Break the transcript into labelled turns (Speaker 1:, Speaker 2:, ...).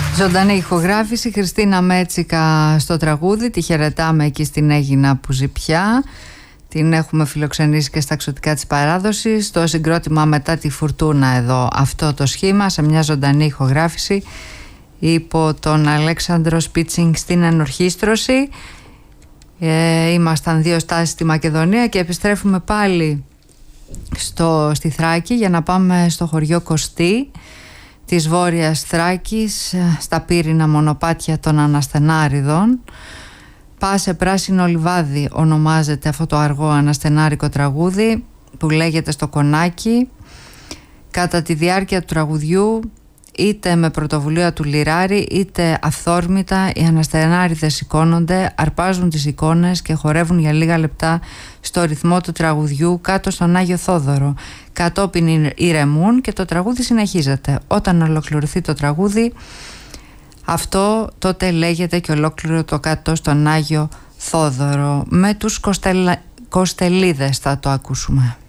Speaker 1: Ζωντανή ηχογράφηση, Χριστίνα Μέτσικα στο τραγούδι. Τη χαιρετάμε εκεί στην Αίγινα που ζει πια. Την έχουμε φιλοξενήσει και στα εξωτικά της παράδοσης. Το συγκρότημα Μετά τη Φουρτούνα εδώ, αυτό το σχήμα, σε μια ζωντανή ηχογράφηση υπό τον Αλέξανδρο Σπίτσινγκ στην ενορχήστρωση. Ήμασταν 2 στάσεις στη Μακεδονία και επιστρέφουμε πάλι στη Θράκη για να πάμε στο χωριό Κωστή της Βόρειας Θράκης, στα πύρινα μονοπάτια των Αναστενάριδων. Πάσε πράσινο λιβάδι ονομάζεται αυτό το αργό αναστενάρικο τραγούδι που λέγεται στο κονάκι. Κατά τη διάρκεια του τραγουδιού, είτε με πρωτοβουλία του λιράρι είτε αυθόρμητα, οι αναστενάριδες σηκώνονται, αρπάζουν τις εικόνες και χορεύουν για λίγα λεπτά στο ρυθμό του τραγουδιού κάτω στον Άγιο Θόδωρο. Κατόπιν ηρεμούν και το τραγούδι συνεχίζεται. Όταν ολοκληρωθεί το τραγούδι, αυτό τότε λέγεται και ολόκληρο το κάτω στον Άγιο Θόδωρο. Με τους Κοστελίδες θα το ακούσουμε.